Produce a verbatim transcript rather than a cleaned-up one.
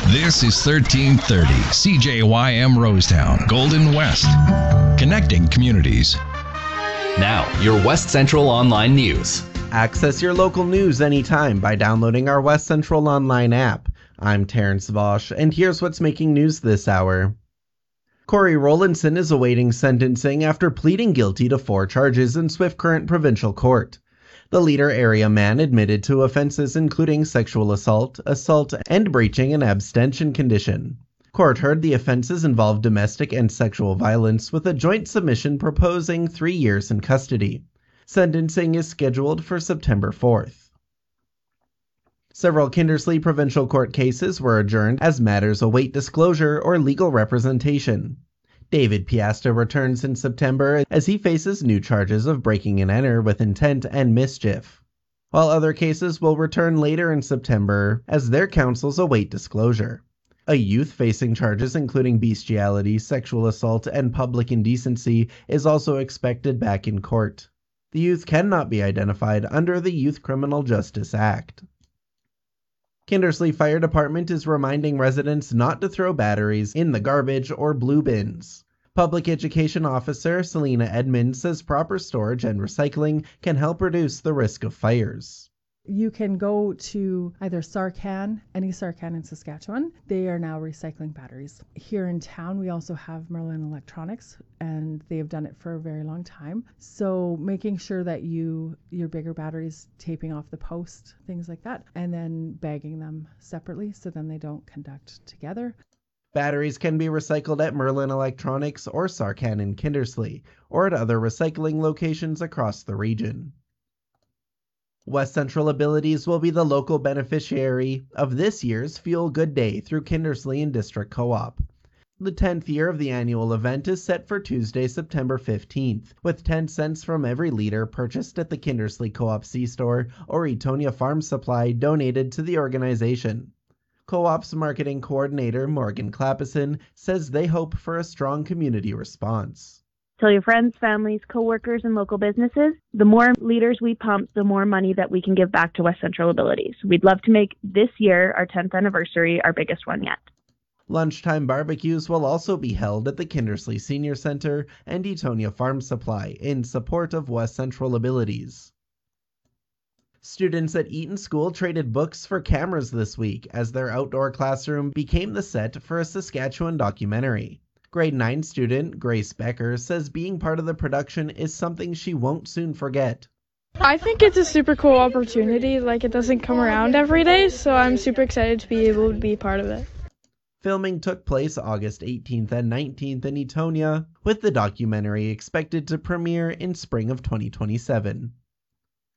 This is thirteen thirty C J Y M Rosetown, Golden West, connecting communities. Now, your West Central Online News. Access your local news anytime by downloading our West Central Online app. I'm Terrence Vosch, and here's what's making news this hour. Corey Rowlandson is awaiting sentencing after pleading guilty to four charges in Swift Current Provincial Court. The Leader area man admitted to offenses including sexual assault, assault, and breaching an abstention condition. Court heard the offenses involved domestic and sexual violence, with a joint submission proposing three years in custody. Sentencing is scheduled for September fourth. Several Kindersley Provincial Court cases were adjourned as matters await disclosure or legal representation. David Piasta returns in September as he faces new charges of breaking and enter with intent and mischief, while other cases will return later in September as their counsels await disclosure. A youth facing charges including bestiality, sexual assault, and public indecency is also expected back in court. The youth cannot be identified under the Youth Criminal Justice Act. Kindersley Fire Department is reminding residents not to throw batteries in the garbage or blue bins. Public Education Officer Selena Edmonds says proper storage and recycling can help reduce the risk of fires. You can go to either Sarcan, any Sarcan in Saskatchewan. They are now recycling batteries. Here in town, we also have Merlin Electronics, and they have done it for a very long time. So making sure that you, your bigger batteries, taping off the post, things like that, and then bagging them separately so then they don't conduct together. Batteries can be recycled at Merlin Electronics or Sarcan in Kindersley, or at other recycling locations across the region. West Central Abilities will be the local beneficiary of this year's Feel Good Day through Kindersley and District Co-op. The tenth year of the annual event is set for Tuesday, September fifteenth, with ten cents from every liter purchased at the Kindersley Co-op C-Store or Etonia Farm Supply donated to the organization. Co-op's marketing coordinator, Morgan Clappison, says they hope for a strong community response. Tell your friends, families, coworkers, and local businesses. The more liters we pump, the more money that we can give back to West Central Abilities. We'd love to make this year, our tenth anniversary, our biggest one yet. Lunchtime barbecues will also be held at the Kindersley Senior Center and Etonia Farm Supply in support of West Central Abilities. Students at Eaton School traded books for cameras this week as their outdoor classroom became the set for a Saskatchewan documentary. Grade nine student Grace Becker says being part of the production is something she won't soon forget. I think it's a super cool opportunity, like it doesn't come around every day, so I'm super excited to be able to be part of it. Filming took place August eighteenth and nineteenth in Etonia, with the documentary expected to premiere in spring of twenty twenty-seven.